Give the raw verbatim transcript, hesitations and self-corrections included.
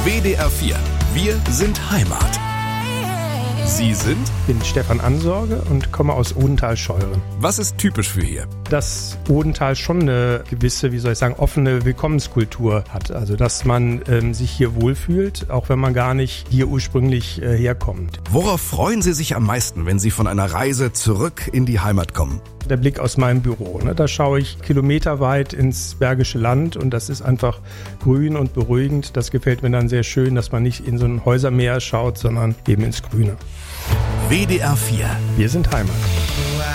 W D R vier. Wir sind Heimat. Sie sind? Ich bin Stefan Ansorge und komme aus Odenthal-Scheuren. Was ist typisch für hier? Dass Odenthal schon eine gewisse, wie soll ich sagen, offene Willkommenskultur hat. Also, dass man ähm, sich hier wohlfühlt, auch wenn man gar nicht hier ursprünglich äh, herkommt. Worauf freuen Sie sich am meisten, wenn Sie von einer Reise zurück in die Heimat kommen? Der Blick aus meinem Büro, ne? Da schaue ich kilometerweit ins Bergische Land und das ist einfach grün und beruhigend. Das gefällt mir dann sehr schön, dass man nicht in so ein Häusermeer schaut, sondern eben ins Grüne. W D R vier. Wir sind Heimat.